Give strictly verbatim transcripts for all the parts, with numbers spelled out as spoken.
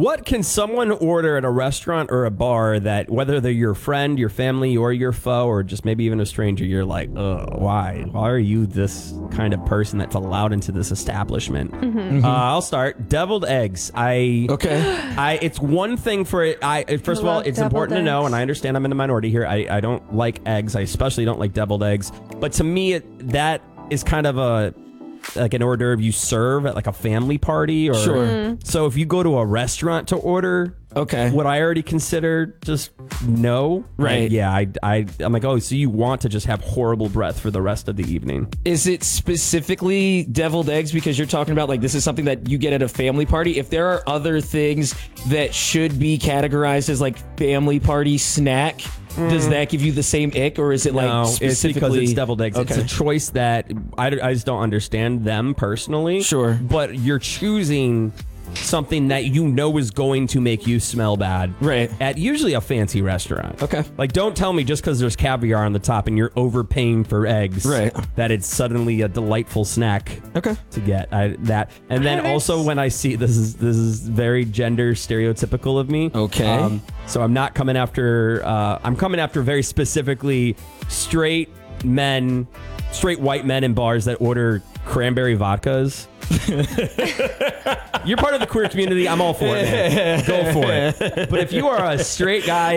What can someone order at a restaurant or a bar that, whether they're your friend, your family, or your foe, or just maybe even a stranger, you're like, ugh, why? Why are you this kind of person that's allowed into this establishment? Mm-hmm. Mm-hmm. Uh, I'll start. Deviled eggs. I okay. I it's one thing for it. I first of all, it's important eggs. to know, and I understand I'm in the minority here. I, I don't like eggs. I especially don't like deviled eggs. But to me, it, that is kind of a like an hors d'oeuvre you serve at like a family party, or sure. Mm. So if you go to a restaurant to order, okay, would I already consider just no? Right. Like, yeah, I, I, I'm like, oh, so you want to just have horrible breath for the rest of the evening? Is it specifically deviled eggs because you're talking about like this is something that you get at a family party? If there are other things that should be categorized as like family party snack, mm. does that give you the same ick, or is it like no, specifically? It's because it's deviled eggs. Okay. It's a choice that I, I just don't understand them personally. Sure. But you're choosing something that you know is going to make you smell bad, right? At usually a fancy restaurant. Okay. Like, don't tell me just because there's caviar on the top and you're overpaying for eggs, right, that it's suddenly a delightful snack. Okay. To get I, that, and then also when I see this is this is very gender stereotypical of me. Okay. Um, so I'm not coming after. Uh, I'm coming after very specifically straight men, straight white men in bars that order cranberry vodkas. You're part of the queer community. I'm all for it, man. Go for it. But if you are a straight guy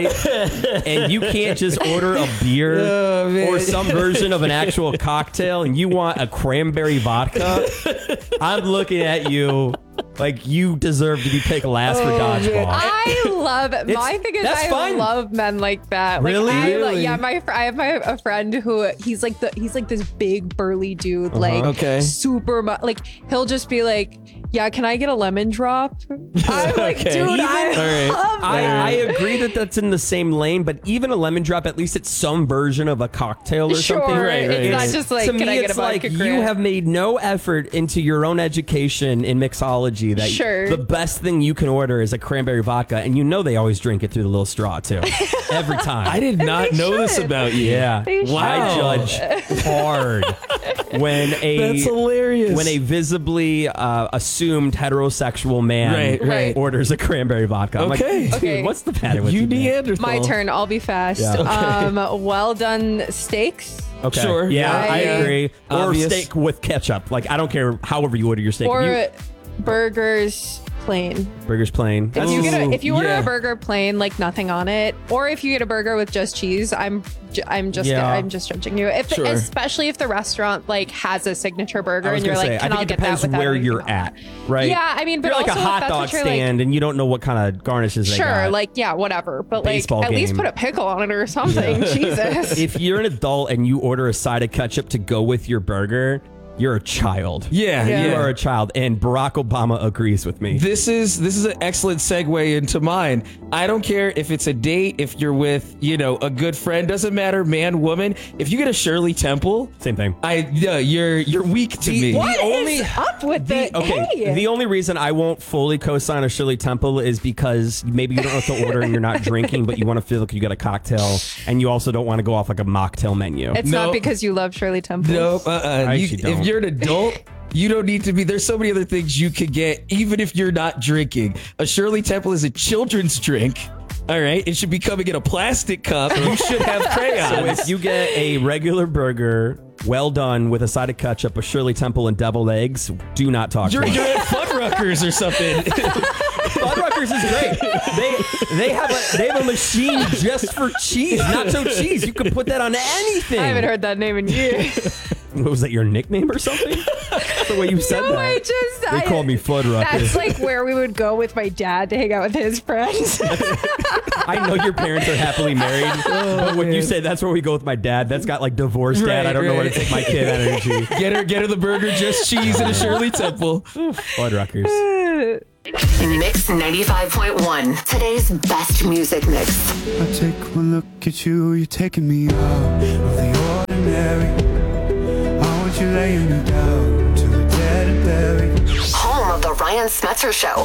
and you can't just order a beer oh, or some version of an actual cocktail and you want a cranberry vodka, I'm looking at you like you deserve to be picked last oh, for dodgeball. I love it. My thing is I fine. love men like that. Like, really? I, really? Like, yeah, my I have my a friend who he's like the he's like this big burly dude, uh-huh. like okay. super mu- like he'll just be like, yeah, can I get a lemon drop? I'm like, okay. dude, even, I right. love I, that. I agree that that's in the same lane, but even a lemon drop, at least it's some version of a cocktail or sure, something. Right, right, it's right. not just like, to can me, I get it's a like vodka you cran? have made no effort into your own education in mixology. That sure. the best thing you can order is a cranberry vodka, and you know they always drink it through the little straw too, every time. I did not know should. this about you. Yeah, wow. I judge hard when a that's hilarious. when a visibly uh, assumed heterosexual man right, right. orders a cranberry vodka. I'm okay, like, dude, okay. what's the matter with you, you? Neanderthal. My turn. I'll be fast. Yeah. Okay. Um, well done steaks. Okay. Sure. Yeah, I, I agree. Obvious. Or steak with ketchup. Like, I don't care however you order your steak. Or you, burgers plain. burgers plain. If you get a, if you order yeah. a burger plain, like nothing on it, or if you get a burger with just cheese, I'm ju- I'm just Yeah. I'm just judging you. If Sure. especially if the restaurant like has a signature burger I was and you're gonna like, say, can I I think it get that depends without where anything you're else? at, right? Yeah, I mean, but you're like also a if hot that's dog what you're, stand like, and you don't know what kind of garnishes they Sure, got. like yeah, whatever. But like Baseball at least game. put a pickle on it or something. Jesus. If you're an adult and you order a side of ketchup to go with your burger, you're a child. Yeah, Yeah. You yeah. are a child, and Barack Obama agrees with me. This is this is an excellent segue into mine. I don't care if it's a date, if you're with, you know, a good friend, doesn't matter, man, woman. If you get a Shirley Temple, Same thing. I yeah, you're you're weak to The- me. What The only- is up with The, the, okay, hey? the only reason I won't fully co-sign a Shirley Temple is because maybe you don't know what to order and you're not drinking, but you want to feel like you got a cocktail, and you also don't want to go off like a mocktail menu. It's No. not because you love Shirley Temple. No, uh, uh, I you, actually don't. if you're an adult, you don't need to be. There's so many other things you could get, even if you're not drinking. A Shirley Temple is a children's drink. All right, it should be coming in a plastic cup. You should have So crayons. if you get a regular burger, well done, with a side of ketchup, a Shirley Temple, and deviled eggs, do not talk You're, to me. you're at Fuddruckers or something. Fuddruckers is great. They they have a they have a machine just for cheese, nacho cheese. You can put that on anything. I haven't heard that name in years. Was that your nickname or something? The way you said no, that. I just They I, called me Fuddruckers. That's like where we would go with my dad to hang out with his friends. I know your parents are happily married, but when you say that's where we go with my dad, that's got like divorced dad. Right, I don't know where to right. take my kid energy. Get her, get her the burger, just cheese, and a Shirley Temple. Fuddruckers. Mix ninety-five point one, today's best music mix. I take one look at you, you're taking me out of the ordinary. Why would you lay me down to a dead and buried? Home of the Ryan Smetzer Show.